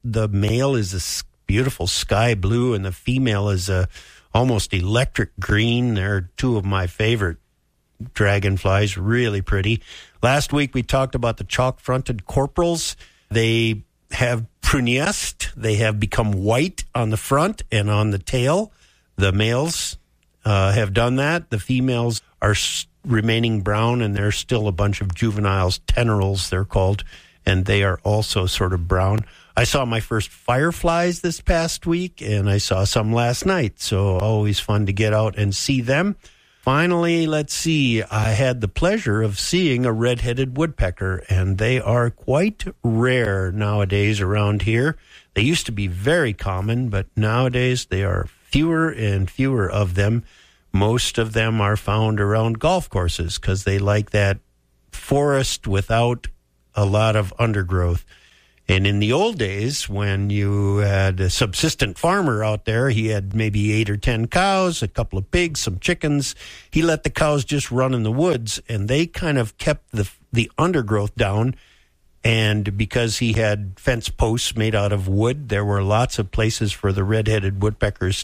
The male is a beautiful sky blue, and the female is a almost electric green. They're two of my favorite dragonflies, really pretty. Last week we talked about the chalk-fronted corporals. They have pruneste. They have become white on the front and on the tail. The males have done that. The females are remaining brown, and there's still a bunch of juveniles, tenerals they're called, and they are also sort of brown. I saw my first fireflies this past week, and I saw some last night, so always fun to get out and see them. Finally, let's see, I had the pleasure of seeing a red-headed woodpecker, and they are quite rare nowadays around here. They used to be very common, but nowadays they are fewer and fewer of them. Most of them are found around golf courses because they like that forest without a lot of undergrowth. And in the old days, when you had a subsistent farmer out there, he had maybe 8 or 10 cows, a couple of pigs, some chickens. He let the cows just run in the woods, and they kind of kept the undergrowth down. And because he had fence posts made out of wood, there were lots of places for the red-headed woodpeckers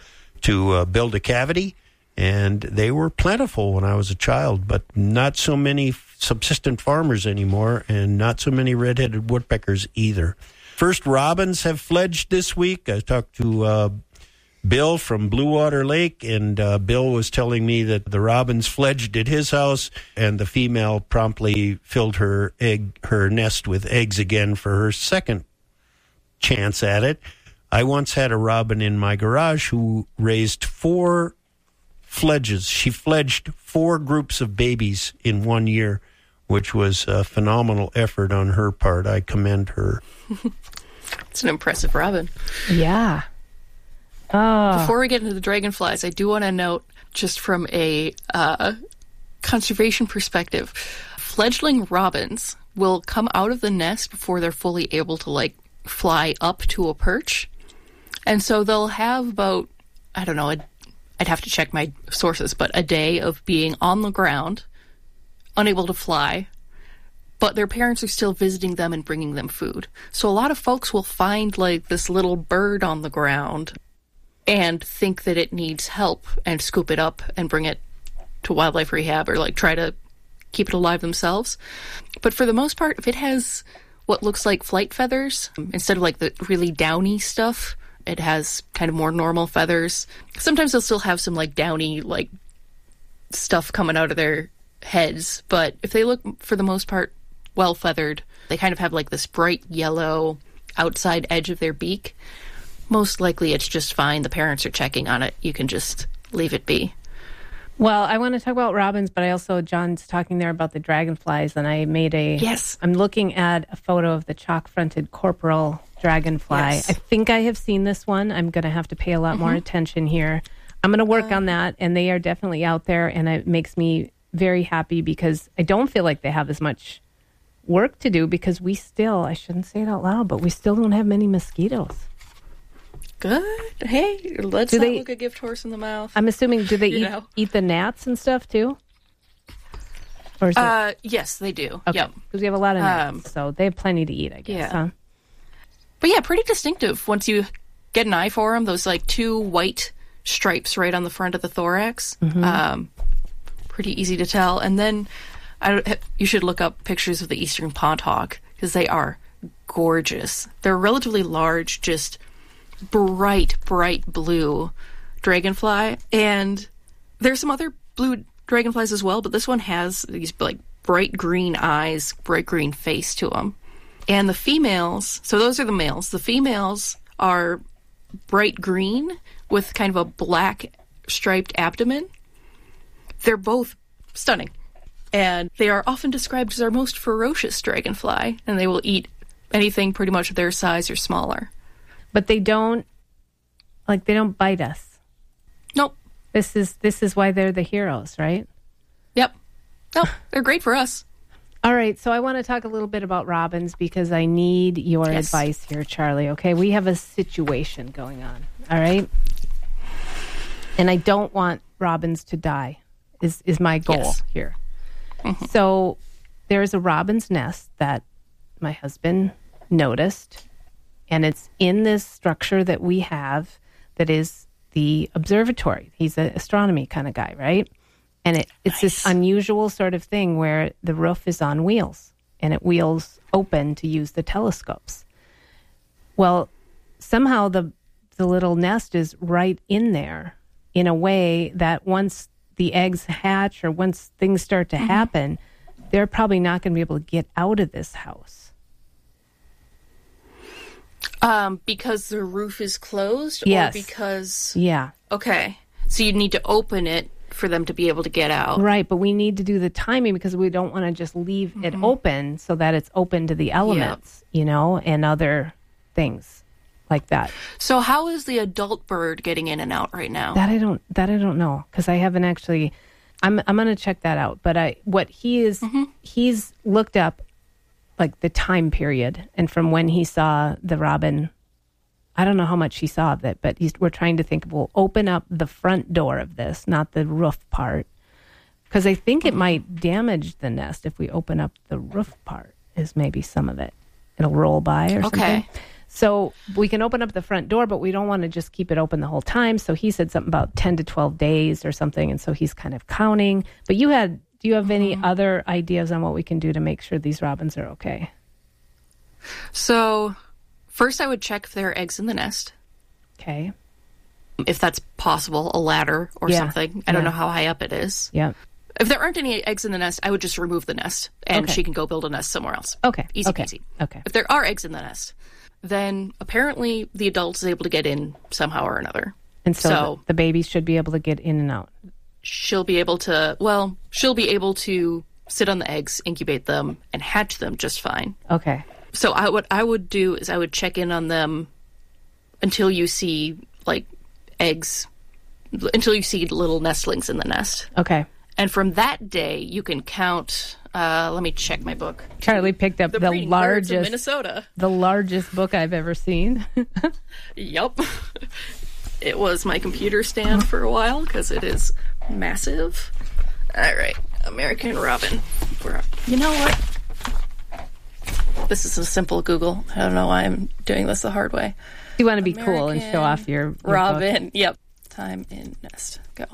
to build a cavity. And they were plentiful when I was a child, but not so many subsistent farmers anymore, and not so many red-headed woodpeckers either. First robins have fledged this week. I talked to Bill from Blue Water Lake, and Bill was telling me that the robins fledged at his house, and the female promptly filled her nest with eggs again for her second chance at it. I once had a robin in my garage who raised 4 fledges. She fledged 4 groups of babies in 1 year, which was a phenomenal effort on her part. I commend her. It's an impressive robin. Yeah. Before we get into the dragonflies, I do want to note, just from a conservation perspective, fledgling robins will come out of the nest before they're fully able to, fly up to a perch. And so they'll have about, I don't know, I'd have to check my sources, but a day of being on the ground, unable to fly, but their parents are still visiting them and bringing them food. So a lot of folks will find this little bird on the ground and think that it needs help and scoop it up and bring it to wildlife rehab or try to keep it alive themselves. But for the most part, if it has what looks like flight feathers, instead of the really downy stuff, it has kind of more normal feathers. Sometimes they'll still have some downy stuff coming out of their heads, but if they look for the most part well feathered, they kind of have this bright yellow outside edge of their beak. Most likely it's just fine. The parents are checking on it. You can just leave it be. Well, I want to talk about robins, but I also, John's talking there about the dragonflies, and I made Yes. I'm looking at a photo of the chalk-fronted corporal dragonfly. Yes. I think I have seen this one. I'm going to have to pay a lot more attention here. I'm going to work on that, and they are definitely out there, and it makes me very happy because I don't feel like they have as much work to do because we still, I shouldn't say it out loud, but we still don't have many mosquitoes. Good. Hey, let's not look a gift horse in the mouth. I'm assuming, do they eat the gnats and stuff too? Or is yes, they do. Okay. Yep. Because we have a lot of gnats, so they have plenty to eat, I guess. Yeah. Huh? But yeah, pretty distinctive once you get an eye for them. Those 2 white stripes right on the front of the thorax. Mm-hmm. Pretty easy to tell. And then you should look up pictures of the eastern pond hawk because they are gorgeous. They're relatively large, just bright blue dragonfly. And there's some other blue dragonflies as well, but this one has these bright green eyes, bright green face to them. And the females, so those are the males. The females are bright green with kind of a black striped abdomen. They're both stunning. And they are often described as our most ferocious dragonfly, and they will eat anything pretty much their size or smaller. But they don't bite us. Nope. This is why they're the heroes, right? Yep. Nope. They're great for us. All right, so I want to talk a little bit about robins because I need your advice here, Charlie, okay? We have a situation going on, all right? And I don't want robins to die is my goal here. Mm-hmm. So there's a robin's nest that my husband noticed And it's in this structure that we have that is the observatory. He's an astronomy kind of guy, right? And it's this unusual sort of thing where the roof is on wheels and it wheels open to use the telescopes. Well, somehow the little nest is right in there in a way that once the eggs hatch or once things start to happen, they're probably not going to be able to get out of this house. Because the roof is closed? Yes. Or because... Yeah. Okay. So you need to open it for them to be able to get out. Right, but we need to do the timing because we don't want to just leave it open so that it's open to the elements, and other things like that. So how is the adult bird getting in and out right now? That I don't know because I haven't actually. I'm going to check that out. But what he is, he's looked up like the time period and from when he saw the robin. I don't know how much he saw of it, but we're trying to think, we'll open up the front door of this, not the roof part. Because I think it might damage the nest if we open up the roof part, is maybe some of it. It'll roll by or something. So we can open up the front door, but we don't want to just keep it open the whole time. So he said something about 10 to 12 days or something, and so he's kind of counting. But do you have any other ideas on what we can do to make sure these robins are okay? So... first, I would check if there are eggs in the nest. Okay. If that's possible, a ladder or something. I don't know how high up it is. Yeah. If there aren't any eggs in the nest, I would just remove the nest, and she can go build a nest somewhere else. Okay. Easy peasy. Okay. If there are eggs in the nest, then apparently the adult is able to get in somehow or another. And so the babies should be able to get in and out. She'll be able to sit on the eggs, incubate them, and hatch them just fine. Okay. So what I would do is I would check in on them until you see eggs, until you see little nestlings in the nest. Okay. And from that day, you can count. Let me check my book. Charlie picked up the largest of Minnesota, the largest book I've ever seen. Yup. It was my computer stand for a while because it is massive. All right, American Robin. You know what? This is a simple Google. I don't know why I'm doing this the hard way. You want to be cool and show off your Robin. book. Yep. Time in nest. Go.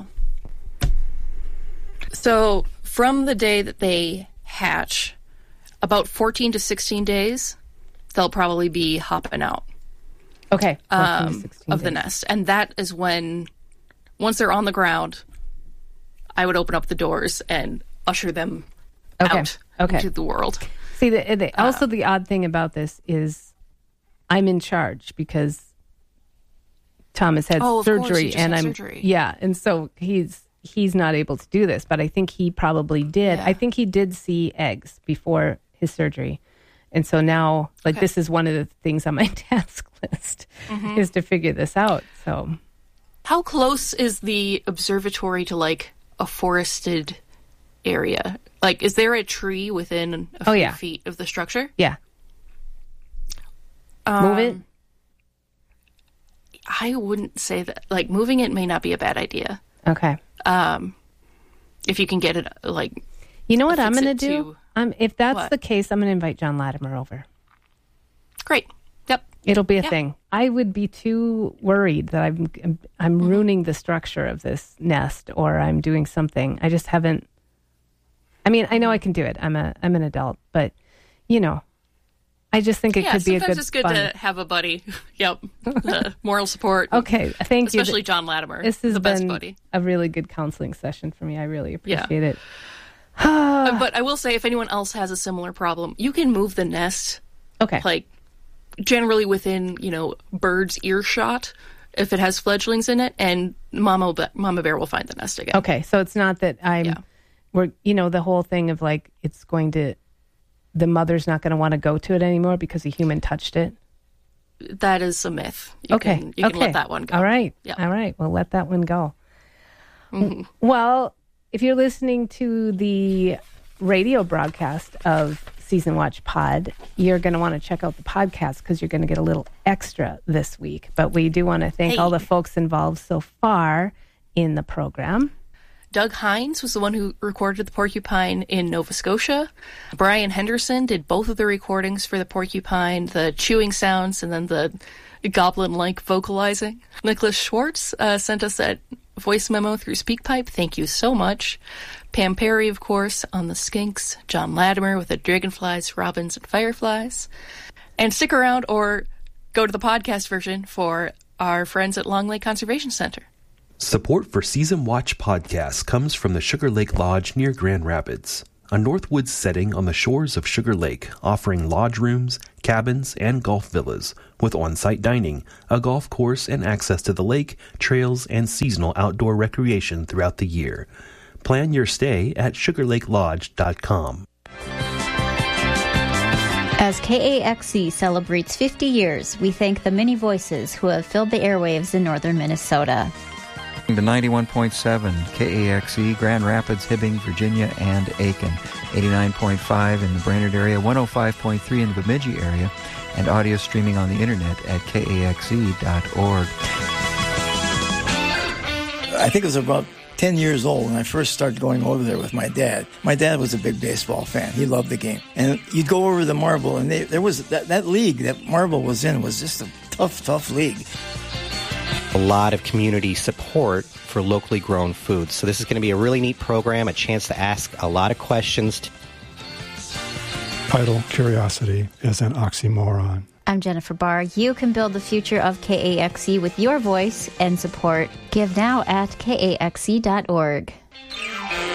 So from the day that they hatch, about 14 to 16 days, they'll probably be hopping out. Okay. Of the nest. And that is when, once they're on the ground, I would open up the doors and usher them out into the world. See, also the odd thing about this is I'm in charge because Thomas had surgery, and and so he's not able to do this, but I think he probably did. I think he did see eggs before his surgery, and so now this is one of the things on my task list is to figure this out. So, how close is the observatory to a forested area? Is there a tree within a few feet of the structure? Yeah. Move it? I wouldn't say that. Moving it may not be a bad idea. Okay. If you can get it, you know what I'm going to do? If that's the case, I'm going to invite John Latimer over. Great. Yep. It'll be a thing. I would be too worried that I'm ruining the structure of this nest, or I'm doing something. I just haven't. I mean, I know I can do it. I'm an adult, but I just think it could be a good. Sometimes it's good to have a buddy. Yep, moral support. Okay, thank you. Especially John Latimer. This has the best been buddy. A really good counseling session for me. I really appreciate it. But I will say, if anyone else has a similar problem, you can move the nest. Okay. generally within bird's earshot. If it has fledglings in it, and Mama Bear will find the nest again. Okay, so it's not that we're the whole thing of it's going to. The mother's not going to want to go to it anymore because a human touched it? That is a myth. You can let that one go. All right. Yep. All right. We'll let that one go. Mm-hmm. Well, if you're listening to the radio broadcast of Season Watch Pod, you're going to want to check out the podcast because you're going to get a little extra this week. But we do want to thank all the folks involved so far in the program. Doug Hines was the one who recorded the porcupine in Nova Scotia. Brian Henderson did both of the recordings for the porcupine, the chewing sounds and then the goblin-like vocalizing. Nicholas Schwartz sent us that voice memo through SpeakPipe. Thank you so much. Pam Perry, of course, on the skinks. John Latimer with the dragonflies, robins, and fireflies. And stick around or go to the podcast version for our friends at Long Lake Conservation Center. Support for Season Watch Podcast comes from the Sugar Lake Lodge near Grand Rapids, a Northwoods setting on the shores of Sugar Lake, offering lodge rooms, cabins, and golf villas, with on-site dining, a golf course, and access to the lake, trails, and seasonal outdoor recreation throughout the year. Plan your stay at sugarlakelodge.com. As KAXC celebrates 50 years, we thank the many voices who have filled the airwaves in northern Minnesota. The 91.7 KAXC, Grand Rapids, Hibbing, Virginia, and Aiken. 89.5 in the Brainerd area, 105.3 in the Bemidji area, and audio streaming on the internet at kaxc.org. I think it was about 10 years old when I first started going over there with my dad. My dad was a big baseball fan. He loved the game. And you'd go over the Marble, and there was that league that Marble was in was just a tough league. A lot of community support for locally grown foods. So this is going to be a really neat program, a chance to ask a lot of questions. Idle curiosity is an oxymoron. I'm Jennifer Barr. You can build the future of KAXC with your voice and support. Give now at kaxc.org.